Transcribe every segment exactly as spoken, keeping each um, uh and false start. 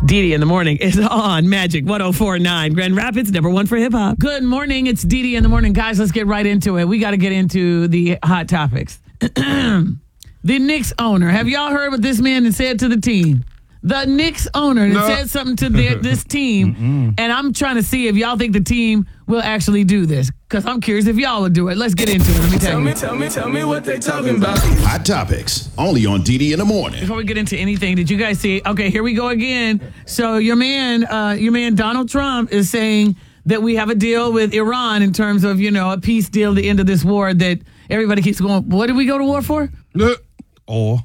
Dee in the morning is on Magic one oh four point nine. Grand Rapids, number one for hip hop. Good morning. It's Dee in the morning. Guys, let's get right into it. We got to get into the hot topics. The Knicks owner. Have y'all heard what this man has said to the team? The Knicks owner no. said something to their, this team, and I'm trying to see if y'all think the team will actually do this, because I'm curious if y'all will do it. Let's get into it. Let me tell, tell you. me, tell me, tell me what they talking about. Hot topics, only on Dee in the morning. Before we get into anything, did you guys see? Okay, here we go again. So your man, uh, your man Donald Trump is saying that we have a deal with Iran in terms of, you know, a peace deal, the end of this war that everybody keeps going, what did we go to war for? Or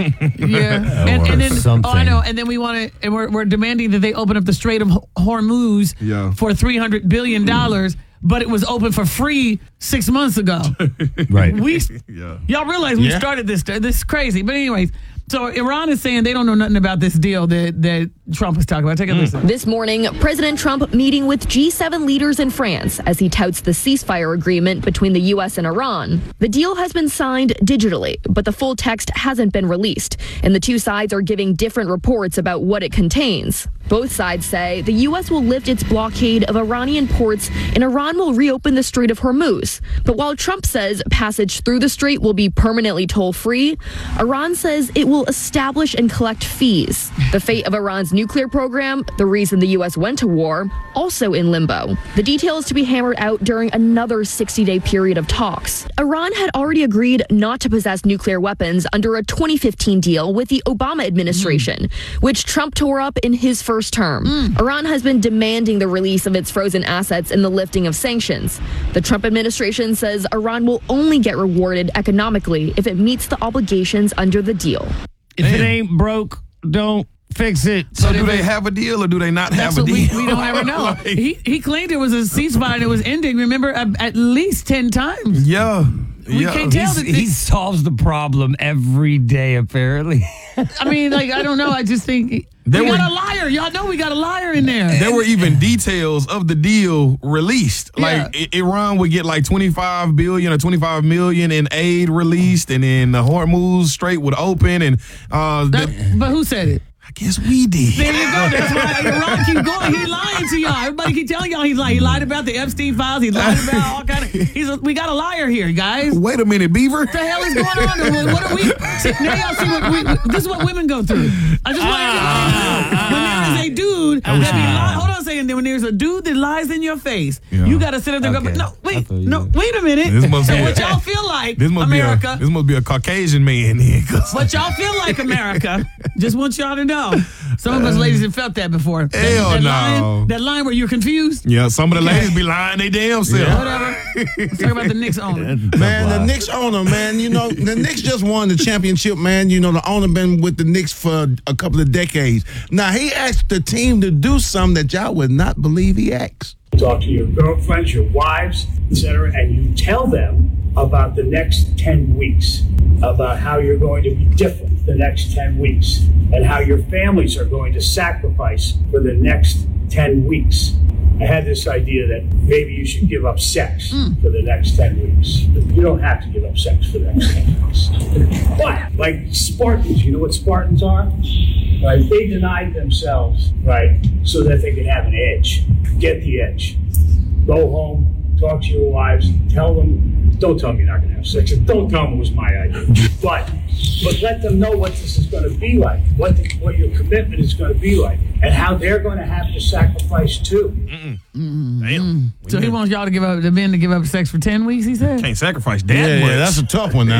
yeah, and, and then something. oh, I know, and then we want to, and we're, we're demanding that they open up the Strait of Hormuz yeah. for three hundred billion dollars, but it was open for free six months ago. Right? We, yeah. y'all realize we yeah. started this. This is crazy, but anyways. So Iran is saying they don't know nothing about this deal that, that Trump was talking about. Take a listen. This morning, President Trump meeting with G seven leaders in France as he touts the ceasefire agreement between the U S and Iran. The deal has been signed digitally, but the full text hasn't been released, and the two sides are giving different reports about what it contains. Both sides say the U S will lift its blockade of Iranian ports and Iran will reopen the Strait of Hormuz. But while Trump says passage through the strait will be permanently toll-free, Iran says it will establish and collect fees. The fate of Iran's nuclear program, the reason the U S went to war, also in limbo. The details to be hammered out during another sixty-day period of talks. Iran had already agreed not to possess nuclear weapons under a twenty fifteen deal with the Obama administration, mm. which Trump tore up in his first term. Mm. Iran has been demanding the release of its frozen assets and the lifting of sanctions. The Trump administration says Iran will only get rewarded economically if it meets the obligations under the deal. If Damn. it ain't broke, don't fix it. So do they have a deal or do they not have a deal? We, we don't ever know. like, he he claimed it was a ceasefire and it was ending, remember, at, at least ten times. Yeah. We yeah. can't tell. He's, that he they, solves the problem every day, apparently. I mean, like, I don't know. I just think there we were, got a liar. Y'all know we got a liar in there. There were even details of the deal released. Like, yeah. I- Iran would get like twenty-five billion or twenty-five million in aid released, and then the Hormuz Strait would open. And uh, that, the, But who said it? I guess we did. There you go. That's why Iran keep going. He lying to y'all. Everybody keep telling y'all he's lying. He lied about the Epstein files. He lied about all kind of. He's a, we got a liar here, guys. Wait a minute, Beaver. What the hell is going on? What are we? See, now y'all see what we, this is what women go through. I just want everybody to know. When there is a dude that be lying, hold on a second. When there's a dude that lies in your face, yeah. you got to sit up there and okay. go, no, wait, no, wait a minute. This must so be what a, y'all feel like, this must America? Be a, this must be a Caucasian man here. What y'all feel like, America? Just want y'all to know. Some of us ladies have felt that before. Hell that, that no. Line, that line where you're confused. Yeah, some of the ladies be lying they damn self. Yeah. Whatever. Let's talk about the Knicks owner. Man, the Knicks owner, man, you know, the Knicks just won the championship, man. You know, the owner been with the Knicks for a couple of decades. Now, he asked the team to do something that y'all would not believe he asked. Talk to your girlfriends, your wives, et cetera, and you tell them about the next ten weeks, about how you're going to be different the next ten weeks, and how your families are going to sacrifice for the next ten weeks. I had this idea that maybe you should give up sex mm. for the next ten weeks. You don't have to give up sex for the next ten weeks. But, like Spartans, you know what Spartans are? Right? They denied themselves, right, so that they could have an edge. Get the edge. Go home, talk to your wives, tell them, don't tell them you're not going to have sex, and don't tell them it was my idea. But but let them know what this is going to be like, what the, what your commitment is going to be like, and how they're going to have to sacrifice too. Mm-mm. Mm-mm. Damn. So he wants y'all to give up, the men to give up sex for ten weeks, he said? Can't sacrifice that yeah, much. Yeah, that's a tough one now.